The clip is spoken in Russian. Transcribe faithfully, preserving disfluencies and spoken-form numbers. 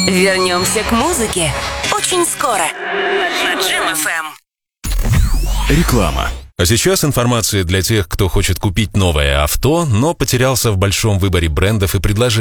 Вернемся к музыке очень скоро на Джем эф эм. Реклама. А сейчас информация для тех, кто хочет купить новое авто, но потерялся в большом выборе брендов и предложений.